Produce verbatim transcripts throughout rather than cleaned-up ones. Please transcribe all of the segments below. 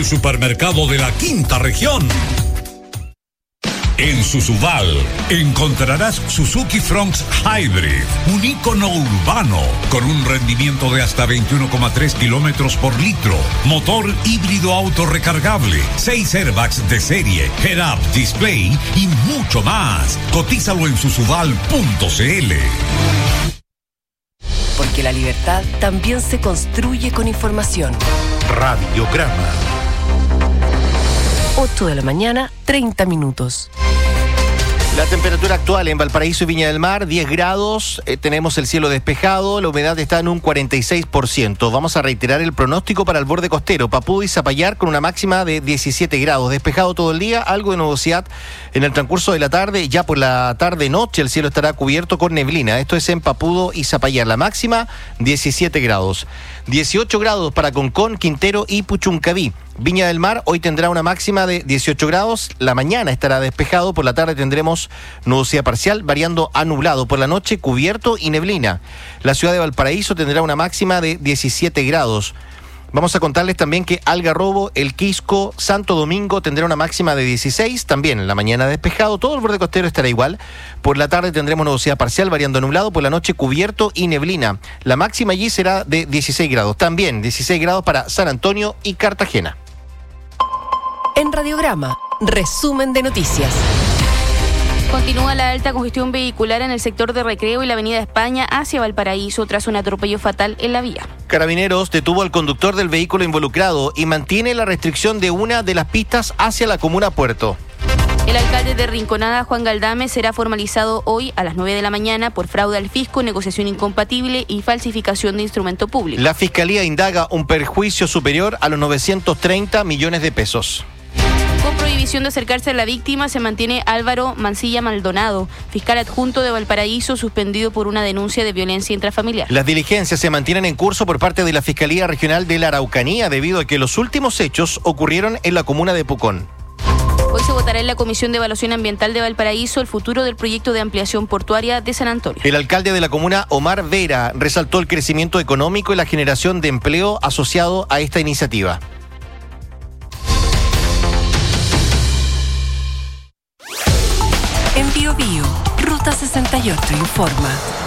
Supermercado de la Quinta Región. En Susuval encontrarás Suzuki Fronx Hybrid, un ícono urbano con un rendimiento de hasta veintiuno coma tres kilómetros por litro, motor híbrido autorrecargable, seis airbags de serie, head-up display y mucho más. Cotízalo en susuval punto cl. Porque la libertad también se construye con información. Radiograma. ocho de la mañana, treinta minutos. La temperatura actual en Valparaíso y Viña del Mar, diez grados, eh, tenemos el cielo despejado, la humedad está en un cuarenta y seis por ciento. Vamos a reiterar el pronóstico para el borde costero, Papúa y Zapallar con una máxima de diecisiete grados, despejado todo el día, algo de nubosidad en el transcurso de la tarde, ya por la tarde-noche el cielo estará cubierto con neblina, esto es en Papudo y Zapallar, la máxima diecisiete grados. dieciocho grados para Concón, Quintero y Puchuncaví. Viña del Mar hoy tendrá una máxima de dieciocho grados, la mañana estará despejado, por la tarde tendremos nubosidad parcial, variando a nublado, por la noche cubierto y neblina. La ciudad de Valparaíso tendrá una máxima de diecisiete grados. Vamos a contarles también que Algarrobo, El Quisco, Santo Domingo tendrá una máxima de dieciséis, también en la mañana despejado, todo el borde costero estará igual. Por la tarde tendremos nubosidad parcial, variando a nublado, por la noche cubierto y neblina. La máxima allí será de dieciséis grados, también dieciséis grados para San Antonio y Cartagena. En Radiograma, resumen de noticias. Continúa la alta congestión vehicular en el sector de Recreo y la avenida España hacia Valparaíso tras un atropello fatal en la vía. Carabineros detuvo al conductor del vehículo involucrado y mantiene la restricción de una de las pistas hacia la comuna Puerto. El alcalde de Rinconada, Juan Galdame, será formalizado hoy a las nueve de la mañana por fraude al fisco, negociación incompatible y falsificación de instrumento público. La Fiscalía indaga un perjuicio superior a los novecientos treinta millones de pesos. Con prohibición de acercarse a la víctima se mantiene Álvaro Mancilla Maldonado, fiscal adjunto de Valparaíso, suspendido por una denuncia de violencia intrafamiliar. Las diligencias se mantienen en curso por parte de la Fiscalía Regional de la Araucanía debido a que los últimos hechos ocurrieron en la comuna de Pucón. Hoy se votará en la Comisión de Evaluación Ambiental de Valparaíso el futuro del proyecto de ampliación portuaria de San Antonio. El alcalde de la comuna, Omar Vera, resaltó el crecimiento económico y la generación de empleo asociado a esta iniciativa. En Bio Bio, Ruta sesenta y ocho informa.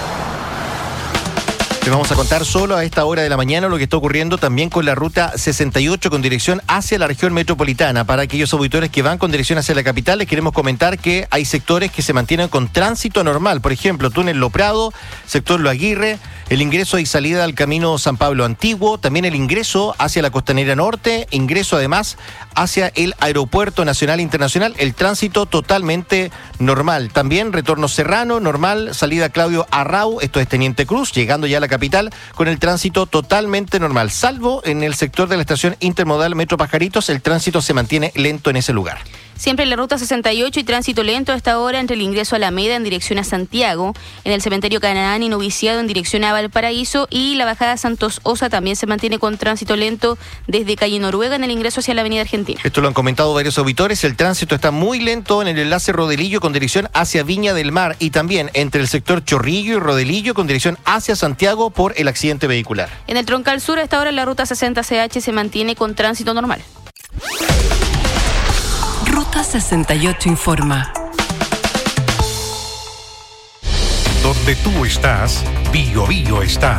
Les vamos a contar solo a esta hora de la mañana lo que está ocurriendo también con la Ruta sesenta y ocho con dirección hacia la región metropolitana. Para aquellos auditores que van con dirección hacia la capital, les queremos comentar que hay sectores que se mantienen con tránsito normal. Por ejemplo, túnel Lo Prado, sector Lo Aguirre, el ingreso y salida al camino San Pablo Antiguo, también el ingreso hacia la Costanera Norte, ingreso además hacia el Aeropuerto Nacional Internacional, el tránsito totalmente normal. También retorno Serrano, normal, salida Claudio Arrau, esto es Teniente Cruz, llegando ya a la capital con el tránsito totalmente normal, salvo en el sector de la estación intermodal Metro Pajaritos, el tránsito se mantiene lento en ese lugar. Siempre en la Ruta sesenta y ocho y tránsito lento a esta hora entre el ingreso a Alameda en dirección a Santiago, en el cementerio Canaán y Noviciado en dirección a Valparaíso y la bajada Santos Osa también se mantiene con tránsito lento desde calle Noruega en el ingreso hacia la avenida Argentina. Esto lo han comentado varios auditores, el tránsito está muy lento en el enlace Rodelillo con dirección hacia Viña del Mar y también entre el sector Chorrillo y Rodelillo con dirección hacia Santiago por el accidente vehicular. En el Troncal Sur a esta hora la Ruta sesenta C H se mantiene con tránsito normal. Ruta sesenta y ocho informa. Donde tú estás, Bio Bio está.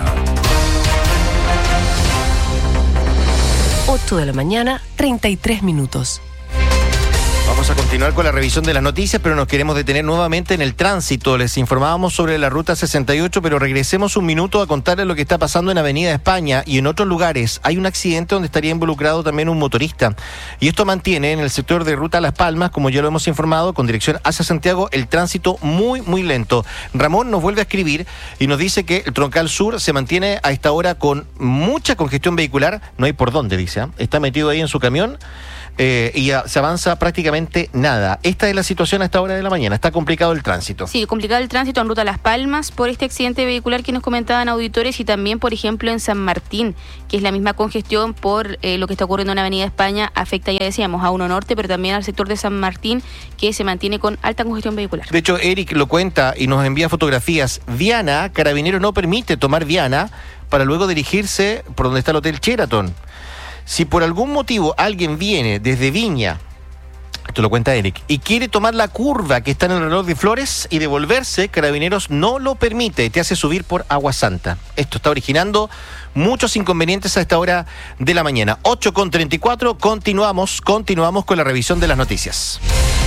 ocho de la mañana, treinta y tres minutos. Vamos a continuar con la revisión de las noticias, pero nos queremos detener nuevamente en el tránsito. Les informábamos sobre la Ruta sesenta y ocho, pero regresemos un minuto a contarles lo que está pasando en Avenida España y en otros lugares. Hay un accidente donde estaría involucrado también un motorista. Y esto mantiene en el sector de Ruta Las Palmas, como ya lo hemos informado, con dirección hacia Santiago, el tránsito muy, muy lento. Ramón nos vuelve a escribir y nos dice que el Troncal Sur se mantiene a esta hora con mucha congestión vehicular. No hay por dónde, dice. ¿eh? Está metido ahí en su camión. Eh, y a, se avanza prácticamente nada. Esta es la situación a esta hora de la mañana. Está complicado el tránsito. Sí, complicado el tránsito en Ruta Las Palmas por este accidente vehicular que nos comentaban auditores y también, por ejemplo, en San Martín, que es la misma congestión por eh, lo que está ocurriendo en Avenida España. Afecta, ya decíamos, a uno norte, pero también al sector de San Martín, que se mantiene con alta congestión vehicular. De hecho, Eric lo cuenta y nos envía fotografías. Viana, Carabinero no permite tomar Viana para luego dirigirse por donde está el Hotel Sheraton. Si por algún motivo alguien viene desde Viña, esto lo cuenta Eric, y quiere tomar la curva que está en el reloj de Flores y devolverse, Carabineros no lo permite, te hace subir por Agua Santa. Esto está originando muchos inconvenientes a esta hora de la mañana. ocho con treinta y cuatro, continuamos, continuamos con la revisión de las noticias.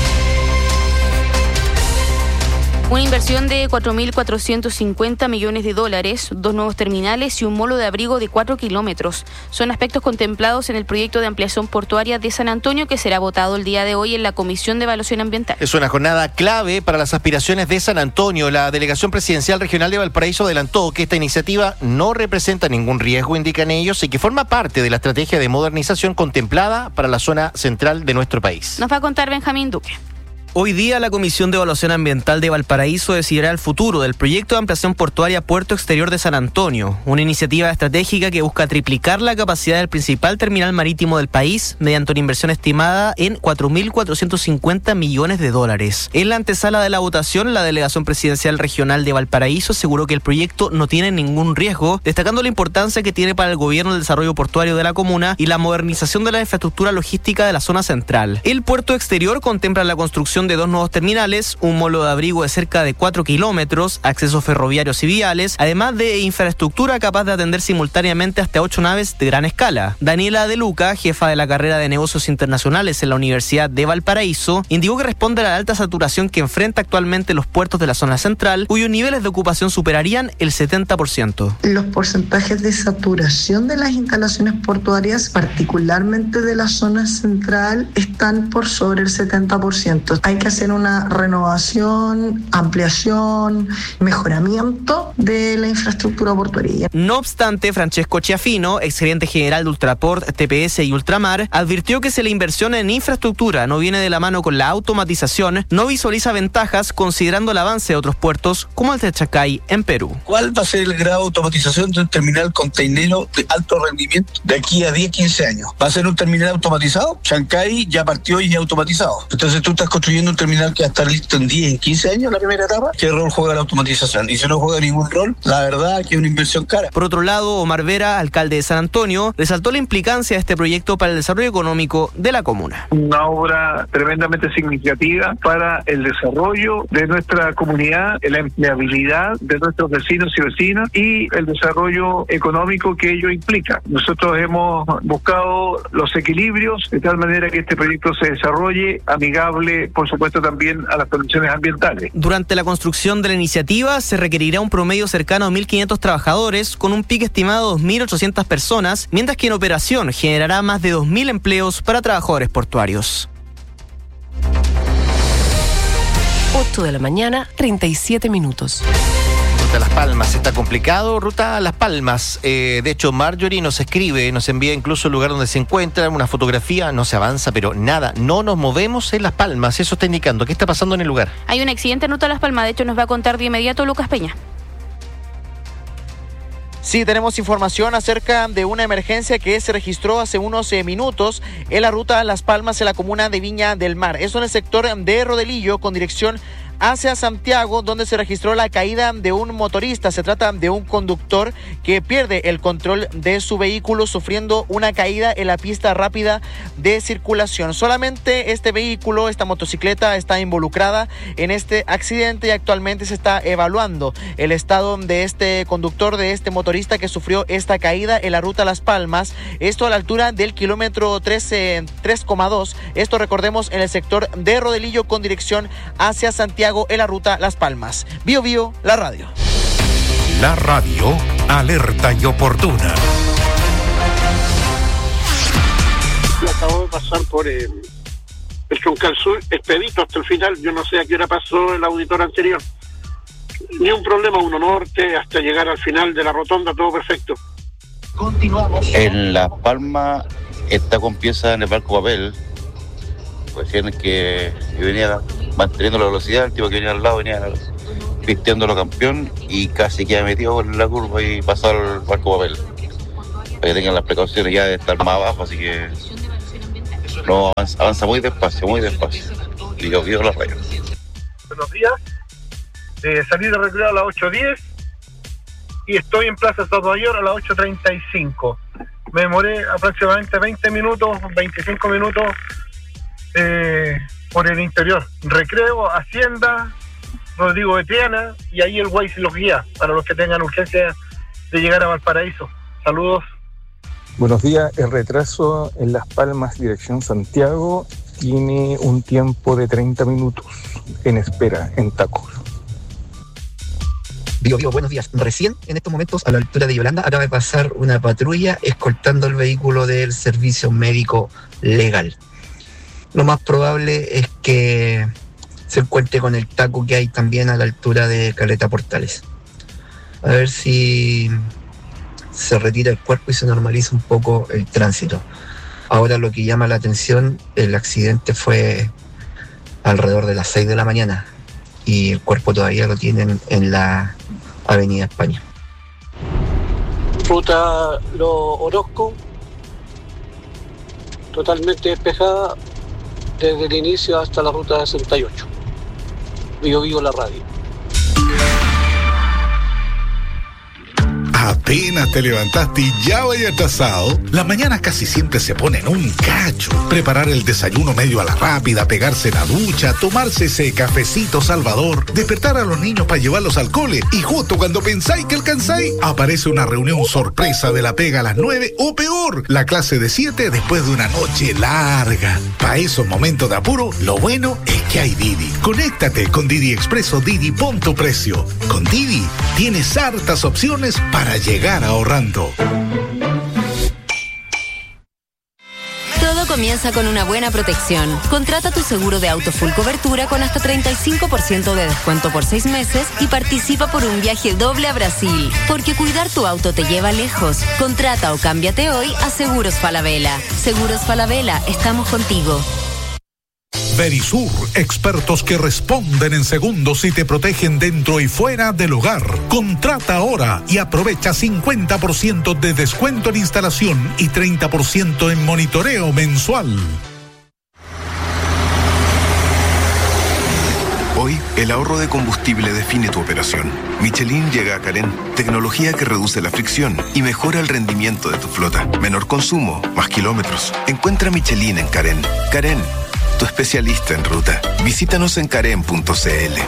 Una inversión de cuatro mil cuatrocientos cincuenta millones de dólares, dos nuevos terminales y un molo de abrigo de cuatro kilómetros. Son aspectos contemplados en el proyecto de ampliación portuaria de San Antonio que será votado el día de hoy en la Comisión de Evaluación Ambiental. Es una jornada clave para las aspiraciones de San Antonio. La Delegación Presidencial Regional de Valparaíso adelantó que esta iniciativa no representa ningún riesgo, indican ellos, y que forma parte de la estrategia de modernización contemplada para la zona central de nuestro país. Nos va a contar Benjamín Duque. Hoy día la Comisión de Evaluación Ambiental de Valparaíso decidirá el futuro del proyecto de ampliación portuaria Puerto Exterior de San Antonio, una iniciativa estratégica que busca triplicar la capacidad del principal terminal marítimo del país mediante una inversión estimada en cuatro mil cuatrocientos cincuenta millones de dólares. En la antesala de la votación, la Delegación Presidencial Regional de Valparaíso aseguró que el proyecto no tiene ningún riesgo, destacando la importancia que tiene para el gobierno el desarrollo portuario de la comuna y la modernización de la infraestructura logística de la zona central. El Puerto Exterior contempla la construcción de dos nuevos terminales, un molo de abrigo de cerca de cuatro kilómetros, accesos ferroviarios y viales, además de infraestructura capaz de atender simultáneamente hasta ocho naves de gran escala. Daniela De Luca, jefa de la carrera de negocios internacionales en la Universidad de Valparaíso, indicó que responde a la alta saturación que enfrenta actualmente los puertos de la zona central, cuyos niveles de ocupación superarían el setenta por ciento. Los porcentajes de saturación de las instalaciones portuarias, particularmente de la zona central, están por sobre el setenta por ciento. Hay que hacer una renovación, ampliación, mejoramiento de la infraestructura portuaria. No obstante, Francesco Chiafino, exgerente general de Ultraport, T P S y Ultramar, advirtió que si la inversión en infraestructura no viene de la mano con la automatización, no visualiza ventajas considerando el avance de otros puertos como el de Chacay en Perú. ¿Cuál va a ser el grado de automatización de un terminal containero de alto rendimiento de aquí a diez, quince años? ¿Va a ser un terminal automatizado? Chancay ya partió y es automatizado. Entonces tú estás construyendo un terminal que va a estar listo en diez, en quince años la primera etapa. ¿Qué rol juega la automatización? Y si no juega ningún rol, la verdad que es una inversión cara. Por otro lado, Omar Vera, alcalde de San Antonio, resaltó la implicancia de este proyecto para el desarrollo económico de la comuna. Una obra tremendamente significativa para el desarrollo de nuestra comunidad, la empleabilidad de nuestros vecinos y vecinas y el desarrollo económico que ello implica. Nosotros hemos buscado los equilibrios de tal manera que este proyecto se desarrolle amigable, por supuesto, también a las condiciones ambientales. Durante la construcción de la iniciativa se requerirá un promedio cercano a mil quinientos trabajadores con un pico estimado de dos mil ochocientas personas, mientras que en operación generará más de dos mil empleos para trabajadores portuarios. ocho de la mañana, treinta y siete minutos. Ruta Las Palmas, está complicado, Ruta Las Palmas. Eh, de hecho, Marjorie nos escribe, nos envía incluso el lugar donde se encuentra, una fotografía, no se avanza, pero nada, no nos movemos en Las Palmas. Eso está indicando, ¿qué está pasando en el lugar? Hay un accidente en Ruta Las Palmas, de hecho nos va a contar de inmediato Lucas Peña. Sí, tenemos información acerca de una emergencia que se registró hace unos eh, minutos en la ruta Las Palmas en la comuna de Viña del Mar. Eso en el sector de Rodelillo con dirección hacia Santiago, donde se registró la caída de un motorista. Se trata de un conductor que pierde el control de su vehículo sufriendo una caída en la pista rápida de circulación. Solamente este vehículo, esta motocicleta, está involucrada en este accidente y actualmente se está evaluando el estado de este conductor, de este motorista que sufrió esta caída en la ruta Las Palmas. Esto a la altura del kilómetro trece, tres coma dos. Esto, recordemos, en el sector de Rodelillo con dirección hacia Santiago en la ruta Las Palmas. Bio Bio, la radio. La radio, alerta y oportuna. Yo acabo de pasar por el, el Troncal Sur, expedito hasta el final. Yo no sé a qué hora pasó el auditor anterior. Ni un problema, uno norte, hasta llegar al final de la rotonda, todo perfecto. Continuamos. En Las Palmas está con pieza en el barco papel. Pues tienen que venía manteniendo la velocidad, el tipo que venía al lado venía pisteándolo campeón y casi queda metido en la curva y pasó al barco papel. Para que tengan las precauciones ya de estar más abajo, así que no avanza, avanza muy despacio, muy despacio. Y yo vivo la raya. Buenos días. Eh, salí de recreo a las ocho diez y estoy en Plaza Sotomayor a las ocho treinta y cinco. Me demoré aproximadamente veinte minutos, veinticinco minutos eh, por el interior. Recreo, Hacienda, Rodrigo Betriana, y ahí el Waze los guía para los que tengan urgencia de llegar a Valparaíso. Saludos. Buenos días. El retraso en Las Palmas, dirección Santiago, tiene un tiempo de treinta minutos en espera, en tacos. Bio, Bio, buenos días. Recién, en estos momentos, a la altura de Yolanda, acaba de pasar una patrulla escoltando el vehículo del servicio médico legal. Lo más probable es que se encuentre con el taco que hay también a la altura de Caleta Portales. A ver si se retira el cuerpo y se normaliza un poco el tránsito. Ahora lo que llama la atención, el accidente fue alrededor de las seis de la mañana y el cuerpo todavía lo tienen en la Avenida España. Ruta Los Orozco, totalmente despejada desde el inicio hasta la ruta sesenta y ocho. Bio Bio la radio. Apenas te levantaste y ya vaya atrasado. Las mañanas casi siempre se ponen un cacho. Preparar el desayuno medio a la rápida, pegarse la ducha, tomarse ese cafecito salvador, despertar a los niños para llevarlos al cole, y justo cuando pensáis que alcanzáis, aparece una reunión sorpresa de la pega a las nueve, o peor, la clase de siete después de una noche larga. Para esos momentos de apuro, lo bueno es que hay Didi. Conéctate con Didi Expreso. Didi, pon tu precio. Con Didi tienes hartas opciones para llegar ahorrando. Todo comienza con una buena protección. Contrata tu seguro de auto full cobertura con hasta treinta y cinco por ciento de descuento por seis meses y participa por un viaje doble a Brasil. Porque cuidar tu auto te lleva lejos. Contrata o cámbiate hoy a Seguros Falabella. Seguros Falabella, estamos contigo. Verisur, expertos que responden en segundos y te protegen dentro y fuera del hogar. Contrata ahora y aprovecha cincuenta por ciento de descuento en instalación y treinta por ciento en monitoreo mensual. Hoy, el ahorro de combustible define tu operación. Michelin llega a Carén, tecnología que reduce la fricción y mejora el rendimiento de tu flota. Menor consumo, más kilómetros. Encuentra Michelin en Carén. Carén, tu especialista en ruta. Visítanos en carén punto c l.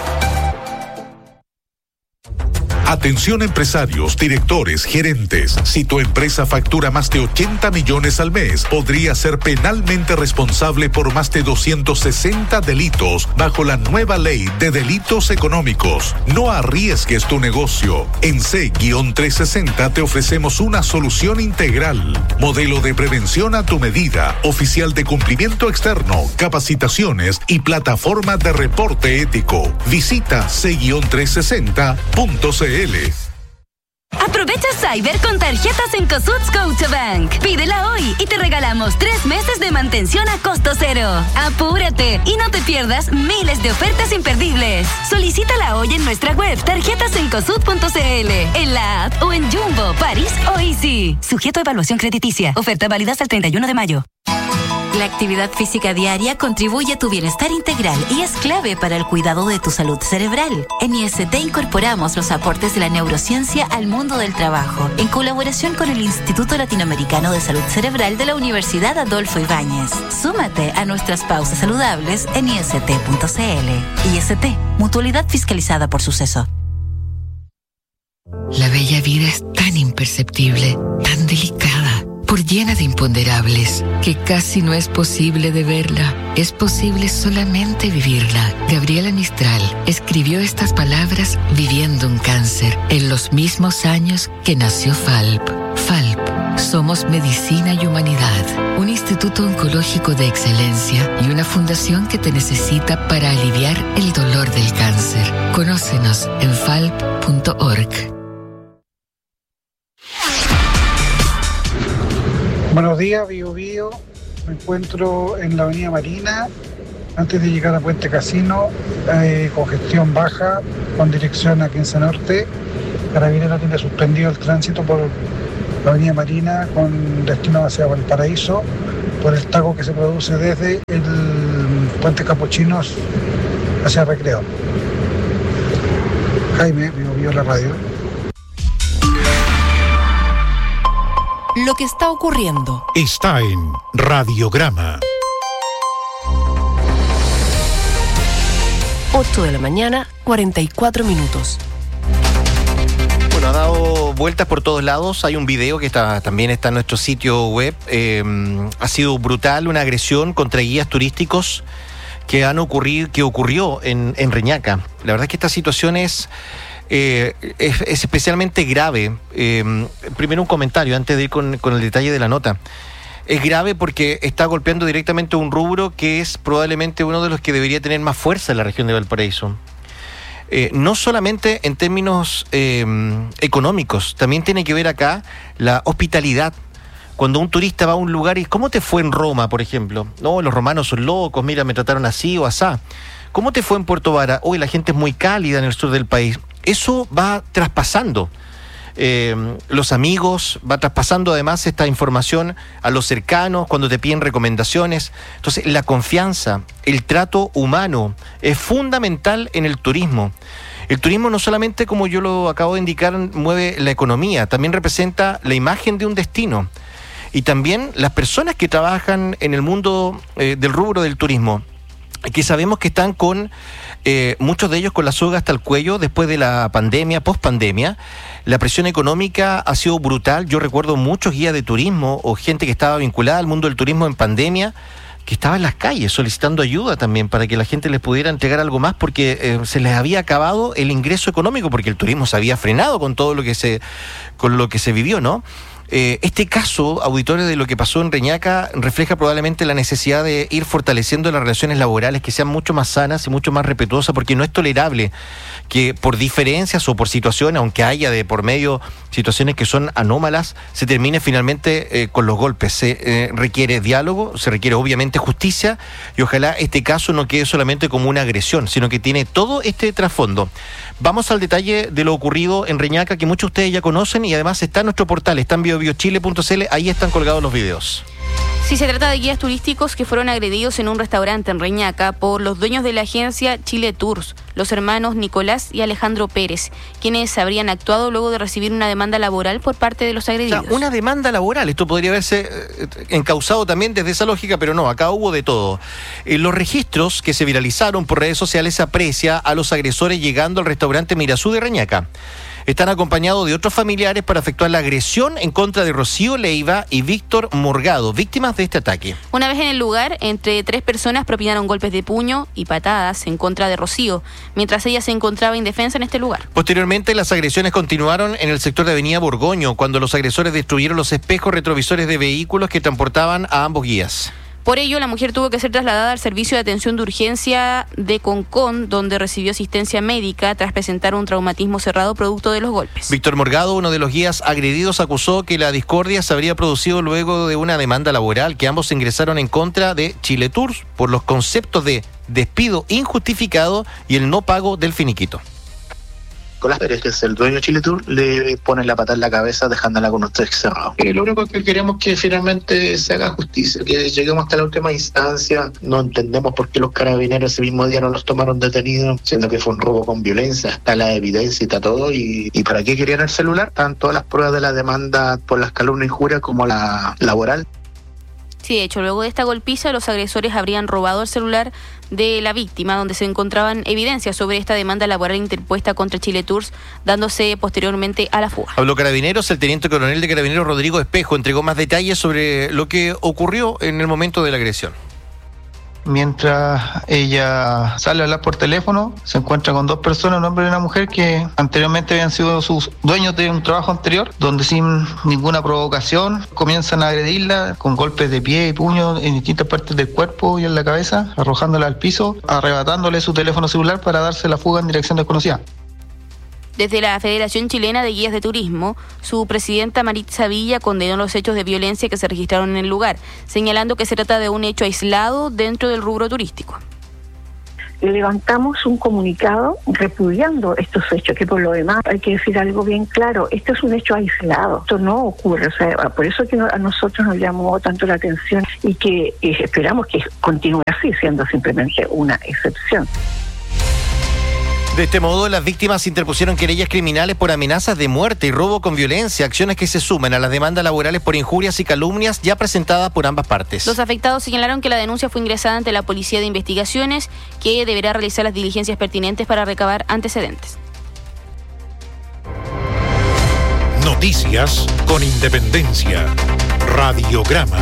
Atención empresarios, directores, gerentes. Si tu empresa factura más de ochenta millones al mes, podría ser penalmente responsable por más de doscientos sesenta delitos bajo la nueva ley de delitos económicos. No arriesgues tu negocio. En C trescientos sesenta te ofrecemos una solución integral. Modelo de prevención a tu medida, oficial de cumplimiento externo, capacitaciones y plataforma de reporte ético. Visita C trescientos sesenta punto c l. Aprovecha Cyber con tarjetas en Cosuts Scotiabank. Pídela hoy y te regalamos tres meses de mantención a costo cero. Apúrate y no te pierdas miles de ofertas imperdibles. Solicítala hoy en nuestra web tarjetas en cosut punto c l, en la app o en Jumbo, París o Easy. Sujeto a evaluación crediticia. Oferta válida hasta el treinta y uno de mayo. La actividad física diaria contribuye a tu bienestar integral y es clave para el cuidado de tu salud cerebral. En I S T incorporamos los aportes de la neurociencia al mundo del trabajo, en colaboración con el Instituto Latinoamericano de Salud Cerebral de la Universidad Adolfo Ibáñez. Súmate a nuestras pausas saludables en i s t punto c l. I S T, mutualidad fiscalizada por Suceso. La bella vida es tan imperceptible, tan delicada, por llena de imponderables, que casi no es posible de verla. Es posible solamente vivirla. Gabriela Mistral escribió estas palabras viviendo un cáncer en los mismos años que nació FALP. FALP, somos medicina y humanidad, un instituto oncológico de excelencia y una fundación que te necesita para aliviar el dolor del cáncer. Conócenos en falp punto org. Buenos días, Bio Bio. Me encuentro en la Avenida Marina, antes de llegar a Puente Casino, eh, congestión baja, con dirección a Quince Norte. Carabinero tiene suspendido el tránsito por la Avenida Marina con destino hacia Valparaíso, por el taco que se produce desde el Puente Capuchinos hacia Recreo. Jaime, Bio Bio, la radio. lo que está ocurriendo. Está en Radiograma. ocho de la mañana, cuarenta y cuatro minutos. Bueno, ha dado vueltas por todos lados. Hay un video que está, también está en nuestro sitio web. Eh, ha sido brutal una agresión contra guías turísticos que han ocurrido, que ocurrió en, en Reñaca. La verdad es que esta situación es, eh, es, es especialmente grave. Eh, primero un comentario antes de ir con, con el detalle de la nota. Es grave porque está golpeando directamente un rubro que es probablemente uno de los que debería tener más fuerza en la región de Valparaíso. Eh, no solamente en términos eh, económicos, también tiene que ver acá la hospitalidad. Cuando un turista va a un lugar y ¿cómo te fue en Roma, por ejemplo? No, los romanos son locos, mira, me trataron así o asá. ¿Cómo te fue en Puerto Vara? Hoy la gente es muy cálida en el sur del país. Eso va traspasando. Eh, los amigos, va traspasando además esta información a los cercanos cuando te piden recomendaciones. Entonces la confianza, el trato humano es fundamental en el turismo. El turismo no solamente, como yo lo acabo de indicar, mueve la economía, también representa la imagen de un destino. Y también las personas que trabajan en el mundo eh, del rubro del turismo, que sabemos que están con, eh, muchos de ellos con la soga hasta el cuello después de la pandemia, post-pandemia. La presión económica ha sido brutal. Yo recuerdo muchos guías de turismo o gente que estaba vinculada al mundo del turismo en pandemia, que estaba en las calles solicitando ayuda también para que la gente les pudiera entregar algo más porque eh, se les había acabado el ingreso económico porque el turismo se había frenado con todo lo que se, con lo que se vivió, ¿no? Eh, este caso, auditores, de lo que pasó en Reñaca refleja probablemente la necesidad de ir fortaleciendo las relaciones laborales que sean mucho más sanas y mucho más respetuosas, porque no es tolerable que por diferencias o por situaciones, aunque haya de por medio situaciones que son anómalas, se termine finalmente eh, con los golpes. Se eh, requiere diálogo, se requiere obviamente justicia y ojalá este caso no quede solamente como una agresión, sino que tiene todo este trasfondo. Vamos al detalle de lo ocurrido en Reñaca, que muchos de ustedes ya conocen y además está en nuestro portal, está en bio bio chile punto c l, ahí están colgados los videos. Sí, se trata de guías turísticos que fueron agredidos en un restaurante en Reñaca por los dueños de la agencia Chile Tours, los hermanos Nicolás y Alejandro Pérez, quienes habrían actuado luego de recibir una demanda laboral por parte de los agredidos. O sea, una demanda laboral, esto podría haberse eh, encauzado también desde esa lógica, pero no, acá hubo de todo. En los registros que se viralizaron por redes sociales se aprecia a los agresores llegando al restaurante Mirazú de Reñaca. Están acompañados de otros familiares para efectuar la agresión en contra de Rocío Leiva y Víctor Morgado, víctimas de este ataque. Una vez en el lugar, entre tres personas propinaron golpes de puño y patadas en contra de Rocío, mientras ella se encontraba indefensa en este lugar. Posteriormente, las agresiones continuaron en el sector de Avenida Borgoño, cuando los agresores destruyeron los espejos retrovisores de vehículos que transportaban a ambos guías. Por ello, la mujer tuvo que ser trasladada al servicio de atención de urgencia de Concón, donde recibió asistencia médica tras presentar un traumatismo cerrado producto de los golpes. Víctor Morgado, uno de los guías agredidos, acusó que la discordia se habría producido luego de una demanda laboral que ambos ingresaron en contra de Chile Tours por los conceptos de despido injustificado y el no pago del finiquito. Nicolás Pérez, que es el dueño de Chile Tour, le pone la pata en la cabeza dejándola con un cheque cerrado. Eh, lo único que queremos es que finalmente se haga justicia, que lleguemos hasta la última instancia. No entendemos por qué los carabineros ese mismo día no los tomaron detenidos, siendo que fue un robo con violencia, está la evidencia y está todo. ¿Y, y para qué querían el celular? Están todas las pruebas de la demanda por las calumnias y injurias como la laboral. Sí, de hecho, luego de esta golpiza, los agresores habrían robado el celular de la víctima, donde se encontraban evidencias sobre esta demanda laboral interpuesta contra Chile Tours, dándose posteriormente a la fuga. Habló Carabineros, el teniente coronel de Carabineros Rodrigo Espejo entregó más detalles sobre lo que ocurrió en el momento de la agresión. Mientras ella sale a hablar por teléfono, se encuentra con dos personas, un hombre y una mujer, que anteriormente habían sido sus dueños de un trabajo anterior, donde sin ninguna provocación comienzan a agredirla con golpes de pie y puño en distintas partes del cuerpo y en la cabeza, arrojándola al piso, arrebatándole su teléfono celular para darse la fuga en dirección desconocida. Desde la Federación Chilena de Guías de Turismo, su presidenta Maritza Villa condenó los hechos de violencia que se registraron en el lugar, señalando que se trata de un hecho aislado dentro del rubro turístico. Levantamos un comunicado repudiando estos hechos, que por lo demás hay que decir algo bien claro, esto es un hecho aislado, esto no ocurre, o sea, por eso que a nosotros nos llamó tanto la atención y que y esperamos que continúe así, siendo simplemente una excepción. De este modo, las víctimas interpusieron querellas criminales por amenazas de muerte y robo con violencia, acciones que se suman a las demandas laborales por injurias y calumnias ya presentadas por ambas partes. Los afectados señalaron que la denuncia fue ingresada ante la Policía de Investigaciones, que deberá realizar las diligencias pertinentes para recabar antecedentes. Noticias con independencia. Radiograma.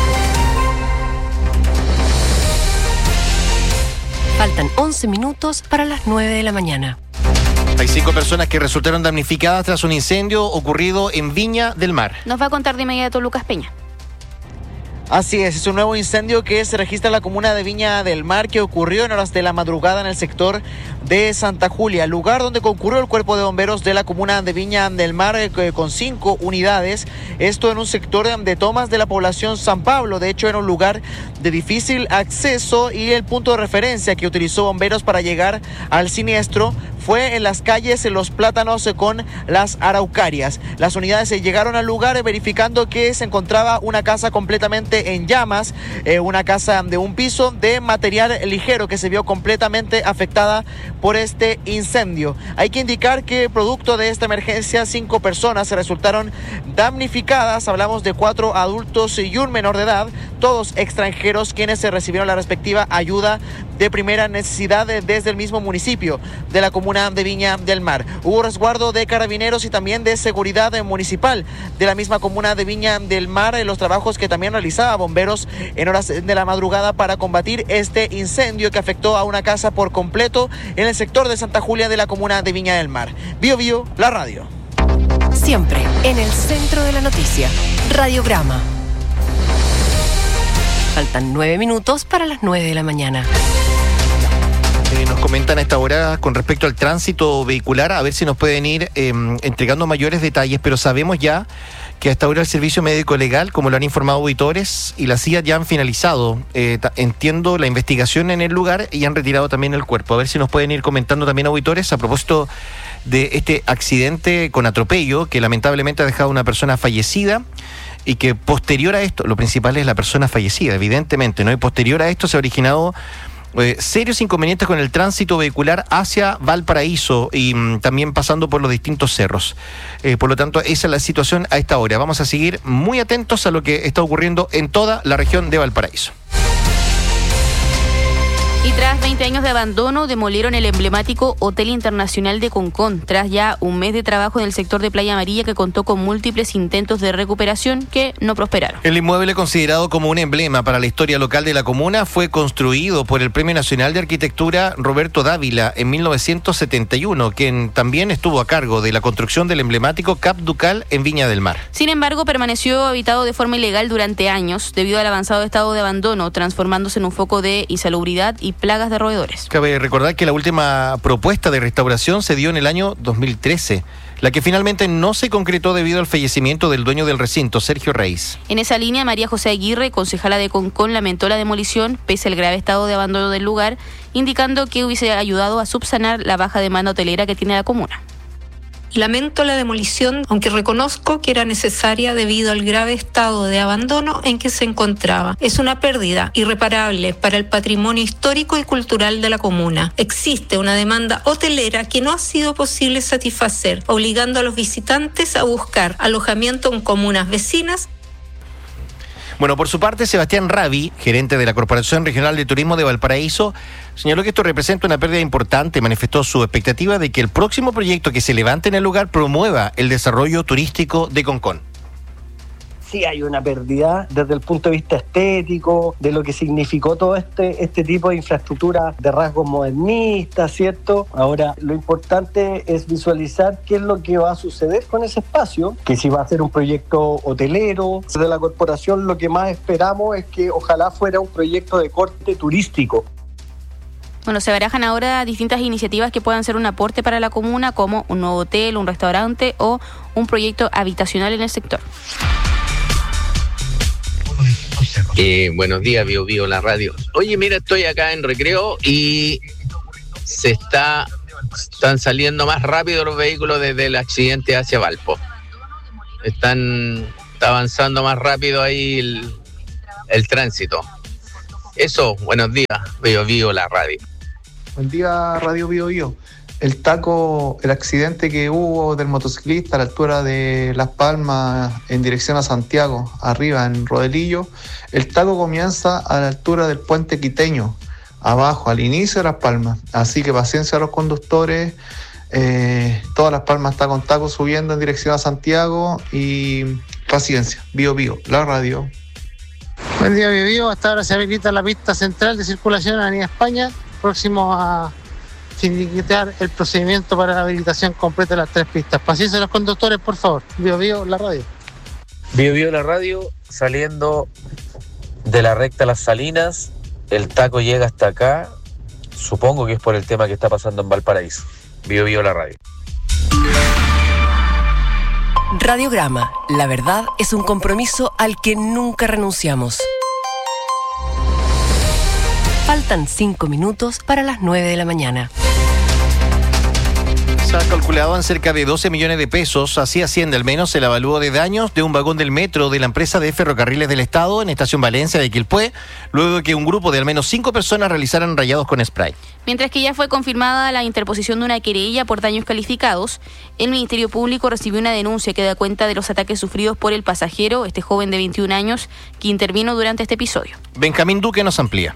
Faltan once minutos para las nueve de la mañana. Hay cinco personas que resultaron damnificadas tras un incendio ocurrido en Viña del Mar. Nos va a contar de inmediato Lucas Peña. Así es, es un nuevo incendio que se registra en la comuna de Viña del Mar, que ocurrió en horas de la madrugada en el sector de Santa Julia, lugar donde concurrió el cuerpo de bomberos de la comuna de Viña del Mar eh, con cinco unidades. Esto en un sector de tomas de la población San Pablo. De hecho, era un lugar de difícil acceso y el punto de referencia que utilizó bomberos para llegar al siniestro fue en las calles en Los Plátanos con Las Araucarias. Las unidades llegaron al lugar verificando que se encontraba una casa completamente en llamas, eh, una casa de un piso de material ligero que se vio completamente afectada por este incendio. Hay que indicar que producto de esta emergencia, cinco personas se resultaron damnificadas. Hablamos de cuatro adultos y un menor de edad, todos extranjeros, quienes se recibieron la respectiva ayuda de primera necesidad desde el mismo municipio de la comuna de Viña del Mar. Hubo resguardo de carabineros y también de seguridad municipal de la misma comuna de Viña del Mar en los trabajos que también realizaba bomberos en horas de la madrugada para combatir este incendio que afectó a una casa por completo en el sector de Santa Julia de la comuna de Viña del Mar. Bio Bio, la radio. Siempre en el centro de la noticia. Radiograma. Faltan nueve minutos para las nueve de la mañana. Eh, nos comentan a esta hora con respecto al tránsito vehicular, a ver si nos pueden ir eh, entregando mayores detalles, pero sabemos ya que hasta ahora el Servicio Médico Legal, como lo han informado auditores, y la C I A ya han finalizado, eh, ta- entiendo, la investigación en el lugar y han retirado también el cuerpo. A ver si nos pueden ir comentando también auditores a propósito de este accidente con atropello que lamentablemente ha dejado a una persona fallecida y que posterior a esto, lo principal es la persona fallecida, evidentemente, ¿no? Y posterior a esto se ha originado Eh, serios inconvenientes con el tránsito vehicular hacia Valparaíso y mm, también pasando por los distintos cerros. Eh, por lo tanto, esa es la situación a esta hora. Vamos a seguir muy atentos a lo que está ocurriendo en toda la región de Valparaíso. Y tras veinte años de abandono, demolieron el emblemático Hotel Internacional de Concón, tras ya un mes de trabajo en el sector de Playa Amarilla que contó con múltiples intentos de recuperación que no prosperaron. El inmueble, considerado como un emblema para la historia local de la comuna, fue construido por el Premio Nacional de Arquitectura Roberto Dávila en mil novecientos setenta y uno, quien también estuvo a cargo de la construcción del emblemático Cap Ducal en Viña del Mar. Sin embargo, permaneció habitado de forma ilegal durante años debido al avanzado estado de abandono, transformándose en un foco de insalubridad y plagas de roedores. Cabe recordar que la última propuesta de restauración se dio en el año dos mil trece, la que finalmente no se concretó debido al fallecimiento del dueño del recinto, Sergio Reis. En esa línea, María José Aguirre, concejala de Concón, lamentó la demolición pese al grave estado de abandono del lugar, indicando que hubiese ayudado a subsanar la baja demanda hotelera que tiene la comuna. Lamento la demolición, aunque reconozco que era necesaria debido al grave estado de abandono en que se encontraba. Es una pérdida irreparable para el patrimonio histórico y cultural de la comuna. Existe una demanda hotelera que no ha sido posible satisfacer, obligando a los visitantes a buscar alojamiento en comunas vecinas. Bueno, por su parte, Sebastián Ravi, gerente de la Corporación Regional de Turismo de Valparaíso, señaló que esto representa una pérdida importante. Manifestó su expectativa de que el próximo proyecto que se levante en el lugar promueva el desarrollo turístico de Concón. Sí hay una pérdida desde el punto de vista estético, de lo que significó todo este, este tipo de infraestructura de rasgos modernistas, ¿cierto? Ahora, lo importante es visualizar qué es lo que va a suceder con ese espacio, que si va a ser un proyecto hotelero. Desde la corporación lo que más esperamos es que ojalá fuera un proyecto de corte turístico. Bueno, se barajan ahora distintas iniciativas que puedan ser un aporte para la comuna, como un nuevo hotel, un restaurante o un proyecto habitacional en el sector. Eh, buenos días, Bio Bio, la radio. Oye, mira, estoy acá en Recreo y se está están saliendo más rápido los vehículos desde el accidente hacia Valpo. Están está avanzando más rápido ahí el, el tránsito. Eso, buenos días, Bio Bio, la radio. Buen día, Radio Bio Bio. el taco, el accidente que hubo del motociclista a la altura de Las Palmas en dirección a Santiago, arriba en Rodelillo, el taco comienza a la altura del puente Quiteño, abajo, al inicio de Las Palmas. Así que paciencia a los conductores, eh, todas Las Palmas está con taco subiendo en dirección a Santiago y paciencia. Bio Bio, la radio. Buen día, Bio Bio. Hasta ahora se habilita la pista central de circulación en Avenida España, próximo a finiquitar el procedimiento para la habilitación completa de las tres pistas. Paciencia a los conductores, por favor. Bio Bio, la radio. Bio Bio, la radio, saliendo de la recta Las Salinas, el taco llega hasta acá, supongo que es por el tema que está pasando en Valparaíso. Bio Bio, la radio. Radiograma, la verdad es un compromiso al que nunca renunciamos. Faltan cinco minutos para las nueve de la mañana. Se ha calculado en cerca de doce millones de pesos, así asciende al menos el avalúo de daños de un vagón del metro de la empresa de Ferrocarriles del Estado en Estación Valencia de Quilpué, luego de que un grupo de al menos cinco personas realizaran rayados con spray. Mientras que ya fue confirmada la interposición de una querella por daños calificados, el Ministerio Público recibió una denuncia que da cuenta de los ataques sufridos por el pasajero, este joven de veintiún años, que intervino durante este episodio. Benjamín Duque nos amplía.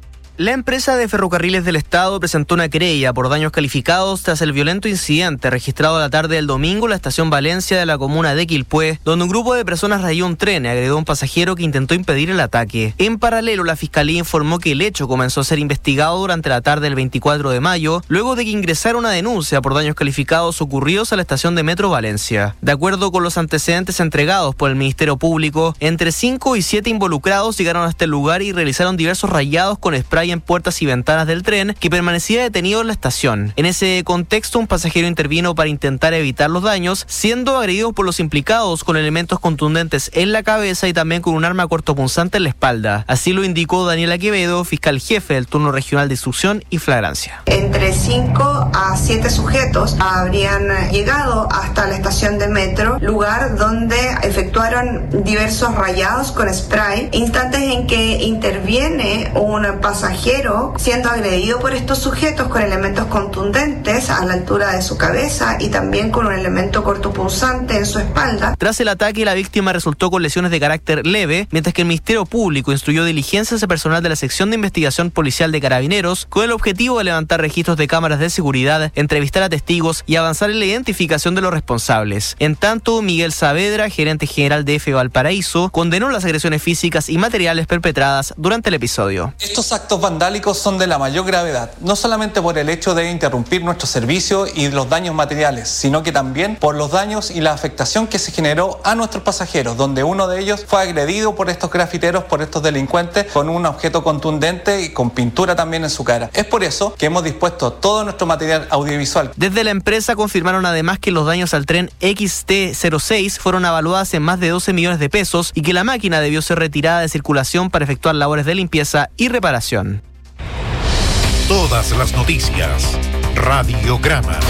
La empresa de Ferrocarriles del Estado presentó una querella por daños calificados tras el violento incidente registrado la tarde del domingo en la estación Valencia de la comuna de Quilpué, donde un grupo de personas rayó un tren y agredió a un pasajero que intentó impedir el ataque. En paralelo, la Fiscalía informó que el hecho comenzó a ser investigado durante la tarde del veinticuatro de mayo, luego de que ingresara una denuncia por daños calificados ocurridos a la estación de Metro Valencia. De acuerdo con los antecedentes entregados por el Ministerio Público, entre cinco y siete involucrados llegaron a este lugar y realizaron diversos rayados con spray en puertas y ventanas del tren que permanecía detenido en la estación. En ese contexto, un pasajero intervino para intentar evitar los daños, siendo agredido por los implicados con elementos contundentes en la cabeza y también con un arma cortopunzante en la espalda. Así lo indicó Daniela Quevedo, fiscal jefe del turno regional de instrucción y flagrancia. Entre cinco a siete sujetos habrían llegado hasta la estación de metro, lugar donde efectuaron diversos rayados con spray, instantes en que interviene un pasajero siendo agredido por estos sujetos con elementos contundentes a la altura de su cabeza y también con un elemento cortopunzante en su espalda. Tras el ataque, la víctima resultó con lesiones de carácter leve, mientras que el Ministerio Público instruyó diligencias a personal de la sección de investigación policial de Carabineros con el objetivo de levantar registros de cámaras de seguridad, entrevistar a testigos y avanzar en la identificación de los responsables. En tanto, Miguel Saavedra, gerente general de F Valparaíso, condenó las agresiones físicas y materiales perpetradas durante el episodio. Estos actos vandálicos son de la mayor gravedad, no solamente por el hecho de interrumpir nuestro servicio y los daños materiales, sino que también por los daños y la afectación que se generó a nuestros pasajeros, donde uno de ellos fue agredido por estos grafiteros, por estos delincuentes, con un objeto contundente y con pintura también en su cara. Es por eso que hemos dispuesto todo nuestro material audiovisual. Desde la empresa confirmaron además que los daños al tren X T cero seis fueron avaluados en más de doce millones de pesos y que la máquina debió ser retirada de circulación para efectuar labores de limpieza y reparación. Todas las noticias. Radiograma.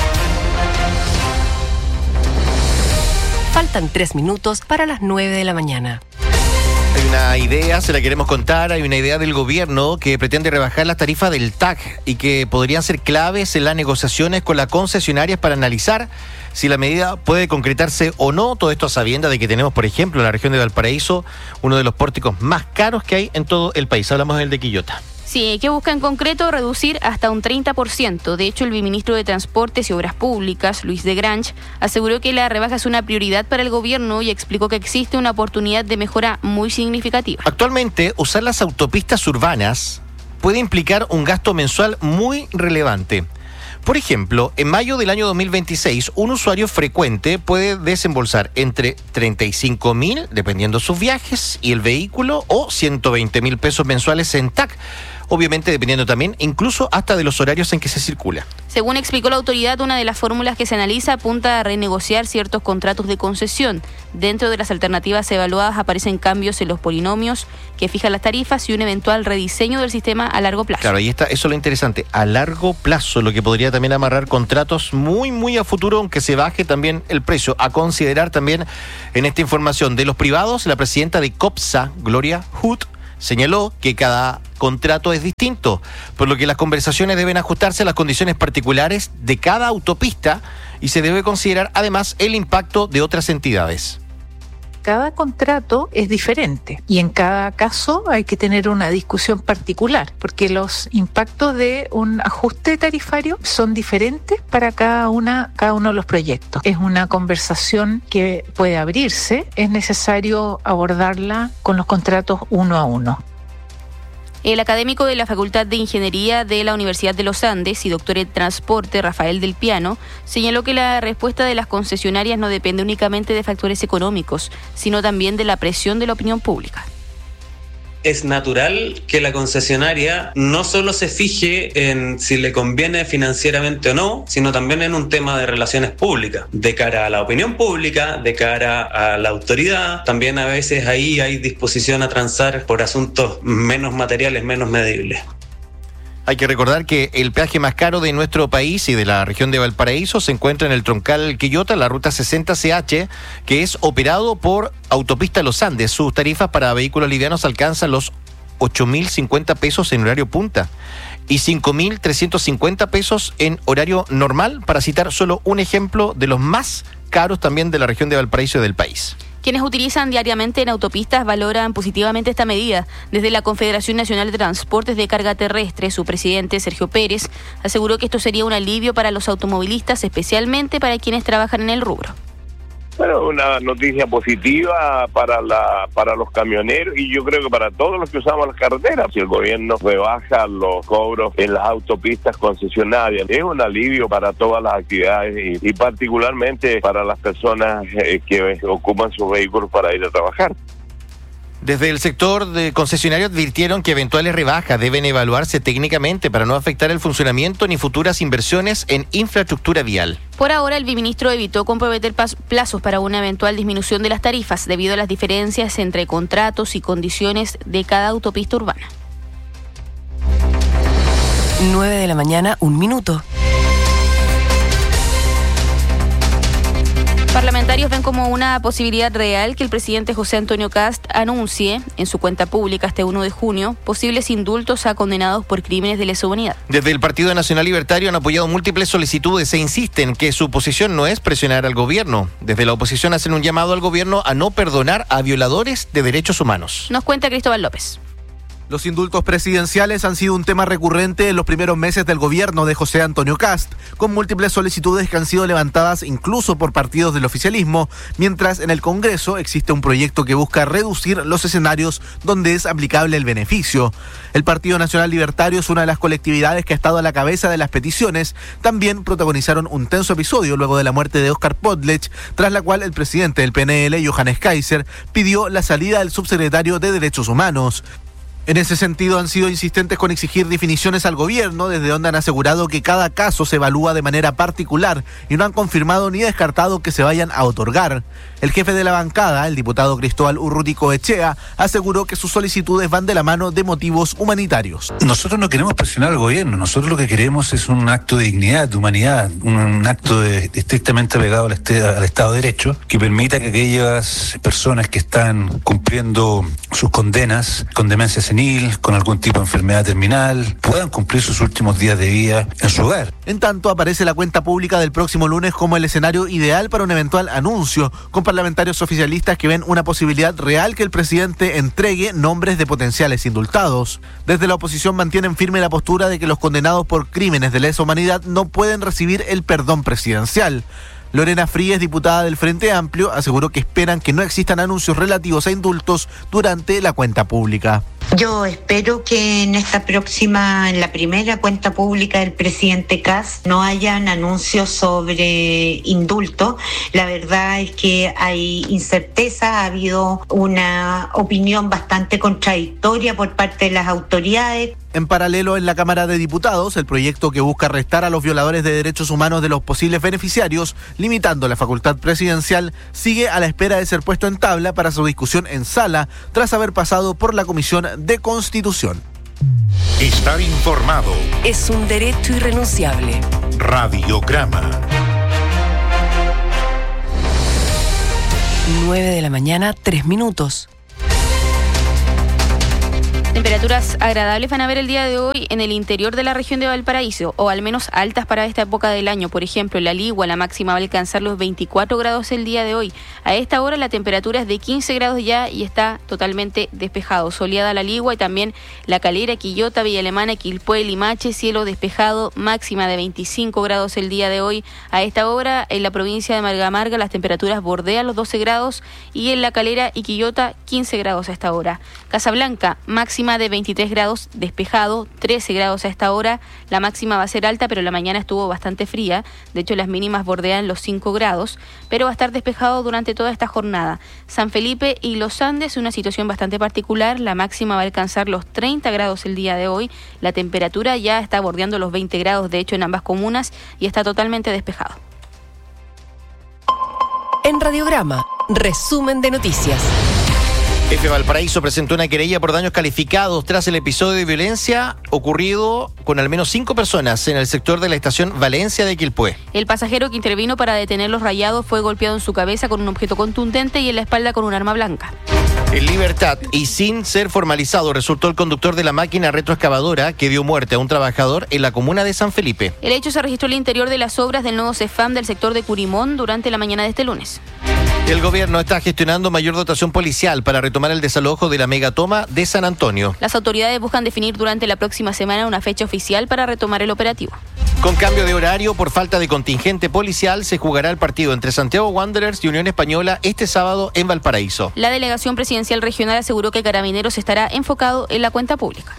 Faltan tres minutos para las nueve de la mañana. Hay una idea, se la queremos contar, hay una idea del gobierno que pretende rebajar las tarifas del T A C y que podrían ser claves en las negociaciones con las concesionarias para analizar si la medida puede concretarse o no. Todo esto a sabiendas de que tenemos, por ejemplo, en la región de Valparaíso, uno de los pórticos más caros que hay en todo el país. Hablamos del de Quillota. Sí, que busca en concreto reducir hasta un treinta por ciento. De hecho, el viceministro de Transportes y Obras Públicas, Luis de Grange, aseguró que la rebaja es una prioridad para el gobierno y explicó que existe una oportunidad de mejora muy significativa. Actualmente, usar las autopistas urbanas puede implicar un gasto mensual muy relevante. Por ejemplo, en mayo del año dos mil veintiséis, un usuario frecuente puede desembolsar entre treinta y cinco mil, dependiendo sus viajes y el vehículo, o ciento veinte mil pesos mensuales en T A C. Obviamente dependiendo también, incluso hasta de los horarios en que se circula. Según explicó la autoridad, una de las fórmulas que se analiza apunta a renegociar ciertos contratos de concesión. Dentro de las alternativas evaluadas aparecen cambios en los polinomios que fijan las tarifas y un eventual rediseño del sistema a largo plazo. Claro, ahí está, eso es lo interesante, a largo plazo, lo que podría también amarrar contratos muy, muy a futuro, aunque se baje también el precio. A considerar también en esta información de los privados, la presidenta de COPSA, Gloria Hood, Señaló que cada contrato es distinto, por lo que las conversaciones deben ajustarse a las condiciones particulares de cada autopista y se debe considerar además el impacto de otras entidades. Cada contrato es diferente y en cada caso hay que tener una discusión particular, porque los impactos de un ajuste tarifario son diferentes para cada una, cada uno de los proyectos. Es una conversación que puede abrirse, es necesario abordarla con los contratos uno a uno. El académico de la Facultad de Ingeniería de la Universidad de los Andes y doctor en Transporte, Rafael Del Piano, señaló que la respuesta de las concesionarias no depende únicamente de factores económicos, sino también de la presión de la opinión pública. Es natural que la concesionaria no solo se fije en si le conviene financieramente o no, sino también en un tema de relaciones públicas, de cara a la opinión pública, de cara a la autoridad. También a veces ahí hay disposición a transar por asuntos menos materiales, menos medibles. Hay que recordar que el peaje más caro de nuestro país y de la región de Valparaíso se encuentra en el troncal Quillota, la ruta sesenta C H, que es operado por Autopista Los Andes. Sus tarifas para vehículos livianos alcanzan los ocho mil cincuenta pesos en horario punta y cinco mil trescientos cincuenta pesos en horario normal, para citar solo un ejemplo de los más caros también de la región de Valparaíso y del país. Quienes utilizan diariamente en autopistas valoran positivamente esta medida. Desde la Confederación Nacional de Transportes de Carga Terrestre, su presidente, Sergio Pérez, aseguró que esto sería un alivio para los automovilistas, especialmente para quienes trabajan en el rubro. Bueno, una noticia positiva para la para los camioneros y yo creo que para todos los que usamos las carreteras. Si el gobierno rebaja los cobros en las autopistas concesionarias, es un alivio para todas las actividades y, y particularmente para las personas eh, que ocupan sus vehículos para ir a trabajar. Desde el sector de concesionario advirtieron que eventuales rebajas deben evaluarse técnicamente para no afectar el funcionamiento ni futuras inversiones en infraestructura vial. Por ahora, el viceministro evitó comprometer plazos para una eventual disminución de las tarifas debido a las diferencias entre contratos y condiciones de cada autopista urbana. nueve de la mañana, un minuto. Parlamentarios ven como una posibilidad real que el presidente José Antonio Kast anuncie en su cuenta pública este uno de junio posibles indultos a condenados por crímenes de lesa humanidad. Desde el Partido Nacional Libertario han apoyado múltiples solicitudes e insisten que su posición no es presionar al gobierno. Desde la oposición hacen un llamado al gobierno a no perdonar a violadores de derechos humanos. Nos cuenta Cristóbal López. Los indultos presidenciales han sido un tema recurrente en los primeros meses del gobierno de José Antonio Kast, con múltiples solicitudes que han sido levantadas incluso por partidos del oficialismo, mientras en el Congreso existe un proyecto que busca reducir los escenarios donde es aplicable el beneficio. El Partido Nacional Libertario es una de las colectividades que ha estado a la cabeza de las peticiones. También protagonizaron un tenso episodio luego de la muerte de Óscar Podlech, tras la cual el presidente del P N L, Johannes Kaiser, pidió la salida del subsecretario de Derechos Humanos. En ese sentido, han sido insistentes con exigir definiciones al gobierno, desde donde han asegurado que cada caso se evalúa de manera particular y no han confirmado ni descartado que se vayan a otorgar. El jefe de la bancada, el diputado Cristóbal Urrutico Echea, aseguró que sus solicitudes van de la mano de motivos humanitarios. Nosotros no queremos presionar al gobierno, nosotros lo que queremos es un acto de dignidad, de humanidad, un acto de, estrictamente pegado al, este, al Estado de Derecho, que permita que aquellas personas que están cumpliendo sus condenas con demencia senil, con algún tipo de enfermedad terminal, puedan cumplir sus últimos días de vida en su hogar. En tanto, aparece la cuenta pública del próximo lunes como el escenario ideal para un eventual anuncio, con parlamentarios oficialistas que ven una posibilidad real que el presidente entregue nombres de potenciales indultados. Desde la oposición mantienen firme la postura de que los condenados por crímenes de lesa humanidad no pueden recibir el perdón presidencial. Lorena Fríes, diputada del Frente Amplio, aseguró que esperan que no existan anuncios relativos a indultos durante la cuenta pública. Yo espero que en esta próxima, en la primera cuenta pública del presidente Kast, no hayan anuncios sobre indulto. La verdad es que hay incerteza, ha habido una opinión bastante contradictoria por parte de las autoridades. En paralelo, en la Cámara de Diputados, el proyecto que busca restar a los violadores de derechos humanos de los posibles beneficiarios, limitando la facultad presidencial, sigue a la espera de ser puesto en tabla para su discusión en sala, tras haber pasado por la Comisión de Constitución. Estar informado es un derecho irrenunciable. Radiograma. nueve de la mañana, tres minutos. Temperaturas agradables van a haber el día de hoy en el interior de la región de Valparaíso, o al menos altas para esta época del año. Por ejemplo, en La Ligua la máxima va a alcanzar los veinticuatro grados el día de hoy. A esta hora la temperatura es de quince grados ya y está totalmente despejado. Soleada La Ligua y también La Calera, Quillota, Villa Alemana, Quilpué, Limache, cielo despejado, máxima de veinticinco grados el día de hoy. A esta hora en la provincia de Marga Marga las temperaturas bordean los doce grados y en La Calera y Quillota quince grados a esta hora. Casablanca, máxima de veintitrés grados, despejado, trece grados a esta hora. La máxima va a ser alta, pero la mañana estuvo bastante fría. De hecho, las mínimas bordean los cinco grados, pero va a estar despejado durante toda esta jornada. San Felipe y Los Andes, una situación bastante particular. La máxima va a alcanzar los treinta grados el día de hoy. La temperatura ya está bordeando los veinte grados, de hecho, en ambas comunas, y está totalmente despejado. En Radiograma, resumen de noticias. F. Valparaíso presentó una querella por daños calificados tras el episodio de violencia ocurrido con al menos cinco personas en el sector de la estación Valencia de Quilpué. El pasajero que intervino para detener los rayados fue golpeado en su cabeza con un objeto contundente y en la espalda con un arma blanca. En libertad y sin ser formalizado resultó el conductor de la máquina retroexcavadora que dio muerte a un trabajador en la comuna de San Felipe. El hecho se registró en el interior de las obras del nuevo CEFAM del sector de Curimón durante la mañana de este lunes. El gobierno está gestionando mayor dotación policial para retomar el desalojo de la megatoma de San Antonio. Las autoridades buscan definir durante la próxima semana una fecha oficial para retomar el operativo. Con cambio de horario por falta de contingente policial, se jugará el partido entre Santiago Wanderers y Unión Española este sábado en Valparaíso. La delegación presidencial regional aseguró que Carabineros estará enfocado en la cuenta pública.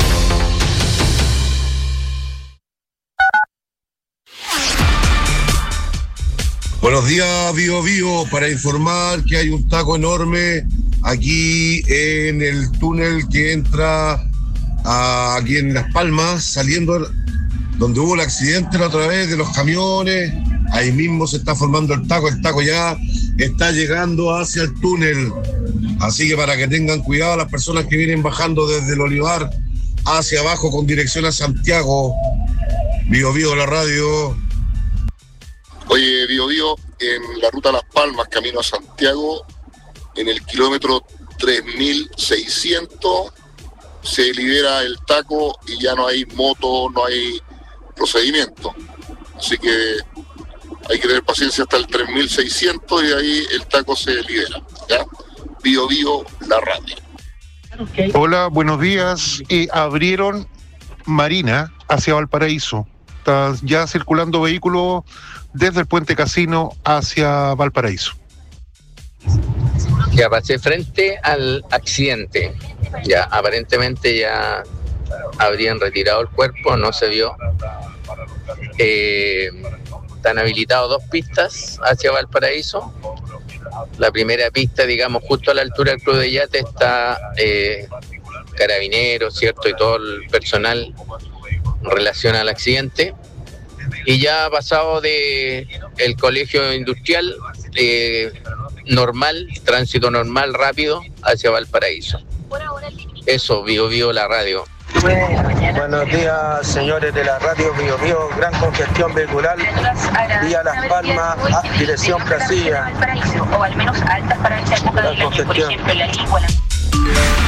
Buenos días, Bío Bío, para informar que hay un taco enorme aquí en el túnel que entra a, aquí en Las Palmas, saliendo donde hubo el accidente la otra vez de los camiones. Ahí mismo se está formando el taco, el taco ya está llegando hacia el túnel. Así que para que tengan cuidado las personas que vienen bajando desde el Olivar hacia abajo con dirección a Santiago. Bío Bío, la radio. Oye, Bío Bío, en la ruta Las Palmas, camino a Santiago, en el kilómetro tres mil seiscientos, se libera el taco y ya no hay moto, no hay procedimiento. Así que hay que tener paciencia hasta el tres mil seiscientos y ahí el taco se libera. ¿Ya? Bío Bío, la radio. Okay. Hola, buenos días. Eh, abrieron Marina hacia Valparaíso. Está ya circulando vehículos desde el Puente Casino hacia Valparaíso. Ya pasé frente al accidente. Ya aparentemente ya habrían retirado el cuerpo, no se vio. Eh, están habilitados dos pistas hacia Valparaíso. La primera pista, digamos, justo a la altura del Club de Yate está eh, Carabineros, ¿cierto? Y todo el personal en relación al accidente. Y ya ha pasado de el colegio industrial eh, normal, tránsito normal, rápido, hacia Valparaíso. Eso, Bío Bío, la radio. Buenos días, señores de la radio Bío Bío. Gran congestión vehicular vía Las Palmas, a dirección Casilla. Gran congestión.